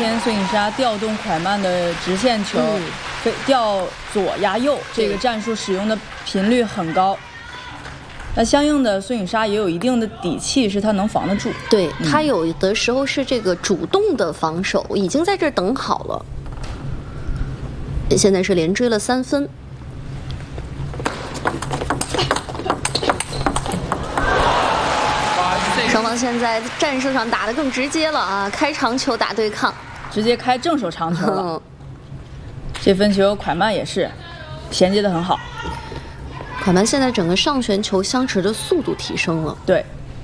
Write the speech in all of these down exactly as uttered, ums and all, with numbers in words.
天孙颖莎调动蒯曼的直线球，嗯、调左压右，这个战术使用的频率很高。那相应的，孙颖莎也有一定的底气，是她能防得住。 对，她有的时候是这个主动的防守，已经在这儿等好了。现在是连追了三分。双方现在战术上打得更直接了啊，开长球打对抗， 直接开正手长球了。嗯、这分球蒯曼也是衔接得很好。 蒯曼现在整个上旋球相持的速度提升了。 对。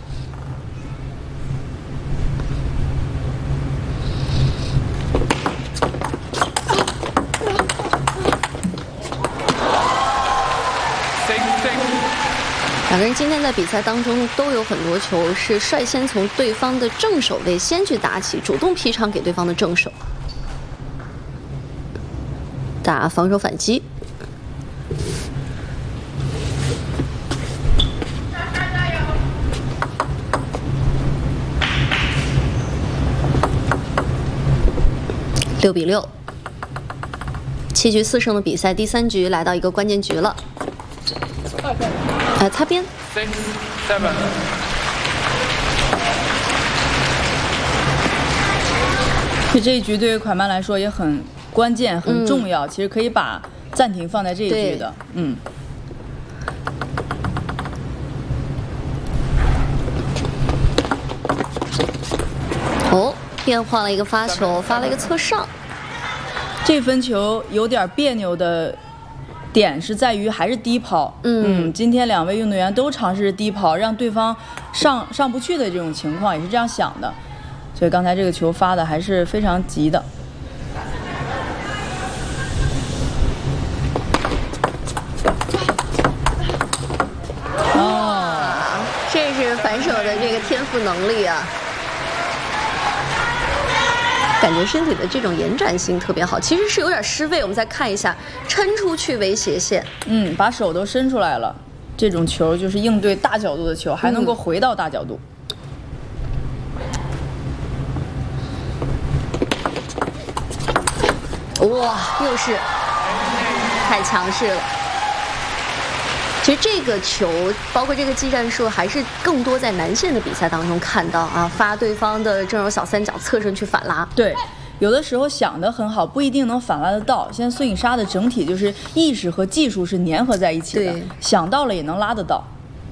两个人今天在比赛当中都有很多球是率先从对方的正手位先去打起，主动劈长给对方的正手，打防守反击。六比六，七局四胜的比赛，第三局来到一个关键局了。呃，擦边。 这这一局对于蒯曼来说也很关键、很重要。嗯、其实可以把暂停放在这一局的。嗯。 哦，变换了一个发球，发了一个侧上。 这分球有点别扭的点是在于还是低抛。嗯, 嗯，今天两位运动员都尝试低抛，让对方上上不去的这种情况也是这样想的，所以刚才这个球发的还是非常急的。 哦，这是反手的这个天赋能力啊！感觉身体的这种延展性特别好，其实是有点失位。我们再看一下，抻出去为斜线， 嗯，把手都伸出来了。这种球就是应对大角度的球，还能够回到大角度。 嗯、哇，又是太强势了。其实这个球，包括这个技战术，还是更多在南线的比赛当中看到啊，发对方的正手小三角侧身去反拉。 对，有的时候想得很好，不一定能反拉得到。现在孙颖莎的整体就是意识和技术是粘合在一起的，想到了也能拉得到。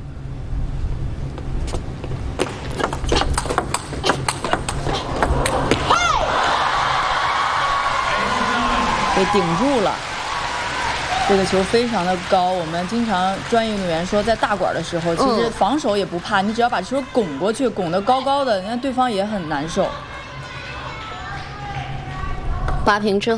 给顶住了。这个球非常的高，我们经常专业运动员说，在大管的时候，其实防守也不怕，你只要把球拱过去，拱得高高的，人家对方也很难受。 八平之后。